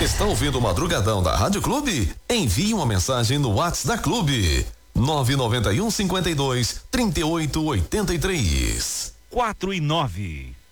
Está ouvindo o Madrugadão da Rádio Clube? Envie uma mensagem no WhatsApp da Clube. 991 52 38 83. 4 e 9.